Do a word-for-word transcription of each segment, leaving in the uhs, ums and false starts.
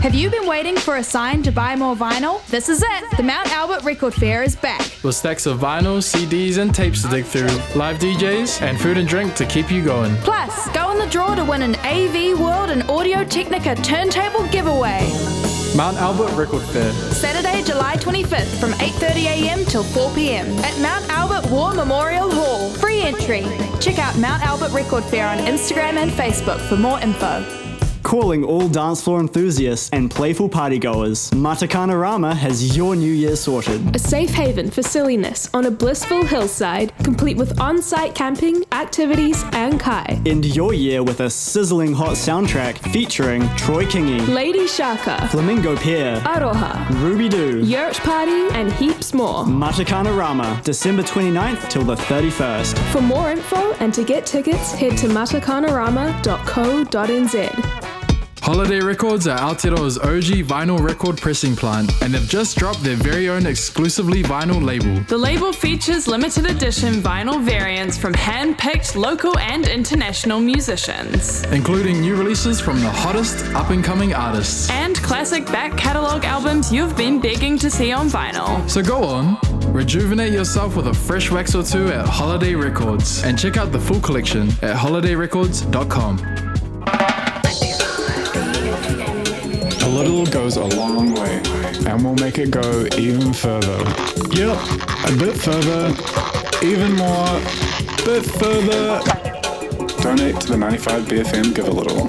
Have you been waiting for a sign to buy more vinyl? This is it! The Mount Albert Record Fair is back. With stacks of vinyl, C Ds and tapes to dig through, live D Js, and food and drink to keep you going. Plus, go in the draw to win an A V World and Audio Technica turntable giveaway. Mount Albert Record Fair. Saturday, July twenty-fifth from eight thirty a m till four p m at Mount Albert War Memorial Hall. Free entry. Check out Mount Albert Record Fair on Instagram and Facebook for more info. Calling all dance floor enthusiasts and playful partygoers, Matakana Rama has your New Year sorted. A safe haven for silliness on a blissful hillside, complete with on-site camping, activities and kai. End your year with a sizzling hot soundtrack featuring Troy Kingi, Lady Shaka, Flamingo Pier, Aroha, Ruby Doo, Yurt Party and heaps more. Matakana Rama, December twenty-ninth till the thirty-first. For more info and to get tickets, head to matakanarama dot co dot n z. Holiday Records are Aotearoa's O G vinyl record pressing plant, and they've just dropped their very own exclusively vinyl label. The label features limited edition vinyl variants from hand-picked local and international musicians, including new releases from the hottest up-and-coming artists, and classic back catalogue albums you've been begging to see on vinyl. So go on, rejuvenate yourself with a fresh wax or two at Holiday Records, and check out the full collection at holiday records dot com. A little goes a long way, and we'll make it go even further. Yep, a bit further, even more, bit further. Donate to the ninety-five B F M Give a Little.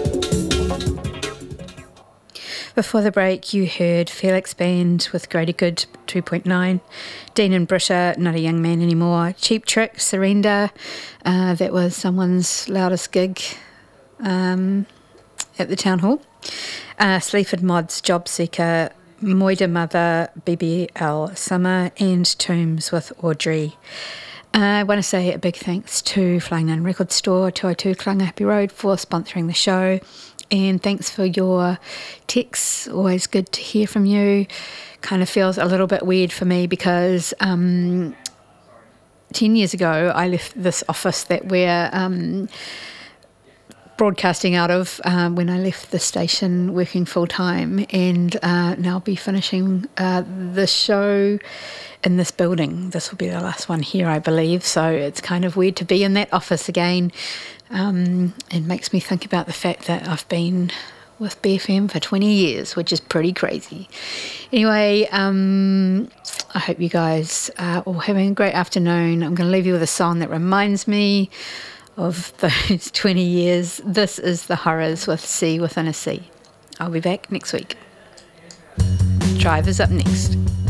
Before the break, you heard Felix Band with Greater Good two point nine, Dean and Britta, Not a Young Man Anymore, Cheap Trick, Surrender, uh, that was someone's loudest gig um, at the town hall. Uh, Sleaford Mods, Job Seeker, Moida Mother, B B L Summer, and Tombs with Audrey. Uh, I want to say a big thanks to Flying Nun Record Store, two oh two Klanga Happy Road, for sponsoring the show. And thanks for your texts. Always good to hear from you. Kind of feels a little bit weird for me because um, ten years ago I left this office that we're um, broadcasting out of um, when I left the station working full-time, and uh, now I'll be finishing uh, the show in this building. This will be the last one here, I believe, so it's kind of weird to be in that office again. Um, it makes me think about the fact that I've been with B F M for twenty years, which is pretty crazy. Anyway, um, I hope you guys are all having a great afternoon. I'm going to leave you with a song that reminds me of those twenty years. This is The Horrors with Sea Within a Sea. I'll be back next week. Drive is up next.